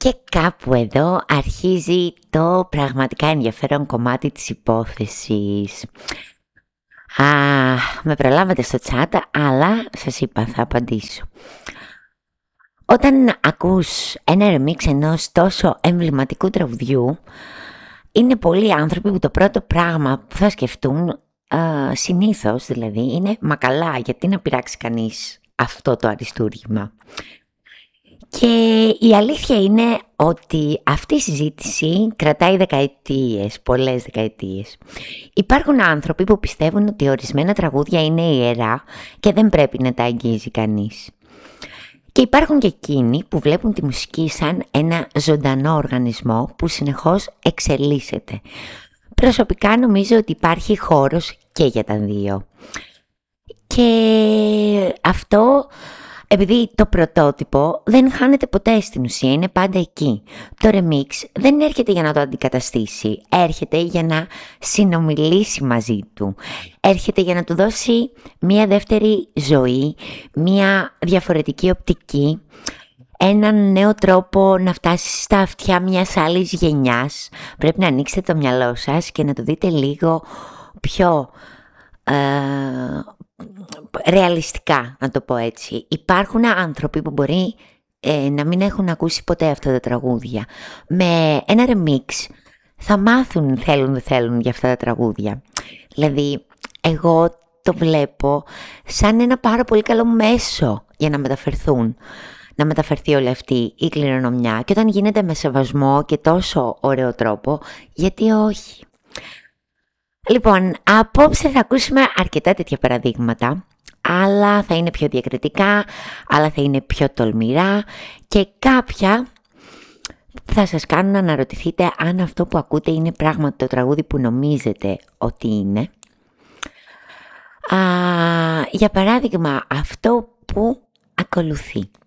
Και κάπου εδώ αρχίζει το πραγματικά ενδιαφέρον κομμάτι της υπόθεσης. Με προλάβατε στο chat, αλλά σας είπα θα απαντήσω. Όταν ακούς ένα remix ενός τόσο εμβληματικού τραγουδιού, είναι πολλοί άνθρωποι που το πρώτο πράγμα που θα σκεφτούν, συνήθως δηλαδή, είναι «Μα καλά, γιατί να πειράξει κανείς αυτό το αριστούργημα». Και η αλήθεια είναι ότι αυτή η συζήτηση κρατάει δεκαετίες, πολλές δεκαετίες. Υπάρχουν άνθρωποι που πιστεύουν ότι ορισμένα τραγούδια είναι ιερά και δεν πρέπει να τα αγγίζει κανείς. Και υπάρχουν και εκείνοι που βλέπουν τη μουσική σαν ένα ζωντανό οργανισμό που συνεχώς εξελίσσεται. Προσωπικά νομίζω ότι υπάρχει χώρος και για τα δύο. Και αυτό επειδή το πρωτότυπο δεν χάνεται ποτέ στην ουσία, είναι πάντα εκεί. Το remix δεν έρχεται για να το αντικαταστήσει, έρχεται για να συνομιλήσει μαζί του. Έρχεται για να του δώσει μια δεύτερη ζωή, μια διαφορετική οπτική, έναν νέο τρόπο να φτάσει στα αυτιά μιας άλλης γενιάς. Πρέπει να ανοίξετε το μυαλό σας και να το δείτε λίγο πιο ρεαλιστικά, να το πω έτσι. Υπάρχουν άνθρωποι που μπορεί να μην έχουν ακούσει ποτέ αυτά τα τραγούδια. Με ένα remix θα μάθουν, θέλουν δεν θέλουν, για αυτά τα τραγούδια. Δηλαδή, εγώ το βλέπω σαν ένα πάρα πολύ καλό μέσο για να μεταφερθούν. Να μεταφερθεί όλη αυτή η κληρονομιά. Και όταν γίνεται με σεβασμό και τόσο ωραίο τρόπο, γιατί όχι. Λοιπόν, απόψε θα ακούσουμε αρκετά τέτοια παραδείγματα, άλλα θα είναι πιο διακριτικά, άλλα θα είναι πιο τολμηρά και κάποια θα σας κάνουν να αναρωτηθείτε αν αυτό που ακούτε είναι πράγματι το τραγούδι που νομίζετε ότι είναι. Για παράδειγμα, αυτό που ακολουθεί.